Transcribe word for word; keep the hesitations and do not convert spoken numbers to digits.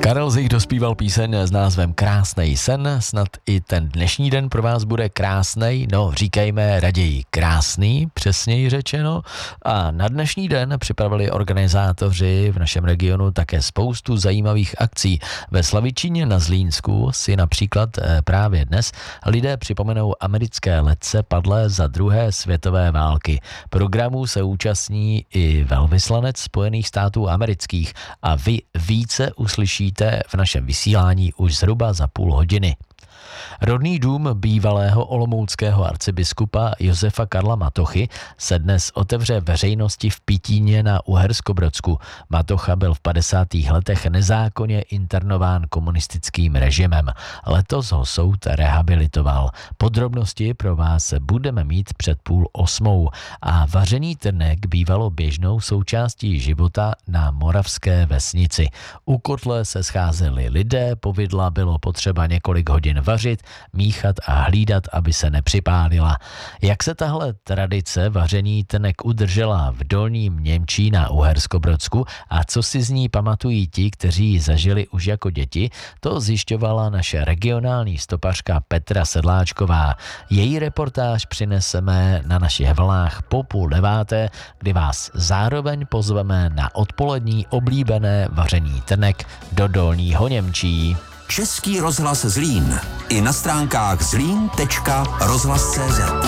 Karel Zich dospíval píseň s názvem Krásnej sen, snad i ten dnešní den pro vás bude krásnej, no říkejme raději krásný, přesněji řečeno. A na dnešní den připravili organizátoři v našem regionu také spoustu zajímavých akcí. Ve Slavičíně na Zlínsku si například právě dnes lidé připomenou americké letce padlé za druhé světové války. Programu se účastní i velvyslanec Spojených států amerických a vy více uslyšíte v našem vysílání už zhruba za půl hodiny. Rodný dům bývalého olomouckého arcibiskupa Josefa Karla Matochy se dnes otevře veřejnosti v Pitíně na Uherskobrodsku. Matocha byl v padesátých letech nezákonně internován komunistickým režimem. Letos ho soud rehabilitoval. Podrobnosti pro vás budeme mít před půl osmou a vařený trnek bývalo běžnou součástí života na moravské vesnici. U kotle se scházeli lidé, povidla bylo potřeba několik hodin vařit, míchat a hlídat, aby se nepřipálila. Jak se tahle tradice vaření trnek udržela v Dolním Němčí na Uherskobrodsku a co si z ní pamatují ti, kteří ji zažili už jako děti, to zjišťovala naše regionální stopařka Petra Sedláčková. Její reportáž přineseme na našich vlnách po půl deváté, kdy vás zároveň pozveme na odpolední oblíbené vaření trnek do Dolního Němčí. Český rozhlas Zlín. I na stránkách zlín tečka rozhlas tečka cé zet.